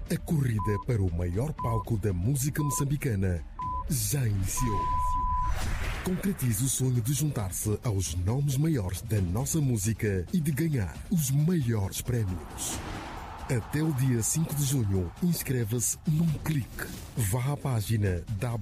A corrida para o maior palco da música moçambicana já iniciou. Concretize o sonho de juntar-se aos nomes maiores da nossa música e de ganhar os maiores prémios. Até o dia 5 de junho, inscreva-se num clique. Vá à página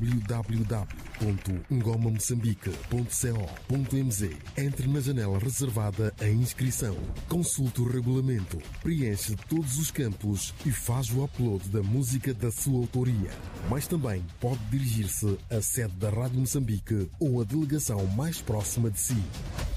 www.ngomamoçambique.co.mz. Entre na janela reservada à inscrição. Consulte o regulamento, preenche todos os campos e faz o upload da música da sua autoria. Mas também pode dirigir-se à sede da Rádio Moçambique ou à delegação mais próxima de si.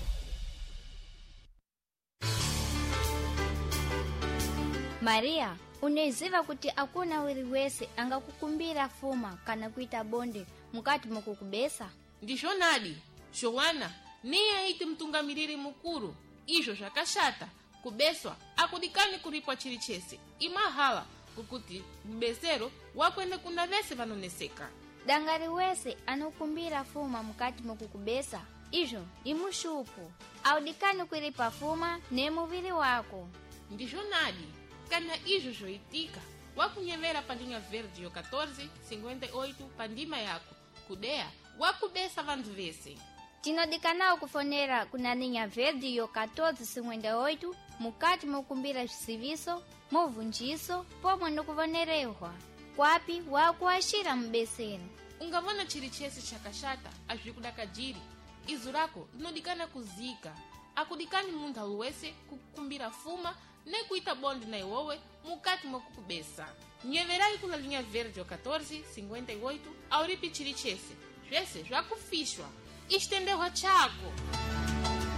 Maria, uneziva kuti akuna wiliwese angakukumbira fuma kana kuita bonde mukati mukukubesa? Ndishonadi, Joana, niye aite mtungamiriri mukuru, ijo jakashata, kubeswa, akudikani kuripwa chilichese, imahala, kukuti mbesero, wakwende kuna vese vanoneseka. Dangari wese anukumbira fuma mukati mukukubesa, ijo imushupu, audikani kuripa fuma ne muvili wako. Ndishonadi, kana ijo joitika, wakunyevera pa linha verde yo 1458 pa ndima yako, kudea, wakubesa vandu vese. Tinodikanao kufonera kuna linha verde yo 1458, mukati mukumbira serviço, movundiso, pomwe nukuvonerehwa. Kwapi wakuashira mbeseni. Ungavona chilichese chakashata, ajikudakajiri, izurako linodikana kuzika. Akudikani munda luwese kukumbira fuma, ne kuita bonde na iwowe mukati mwakukubesa. Nyeverai kula linha verde yo 1458 auripi chilichese. Jese, jakufishwa. Istendewa chako.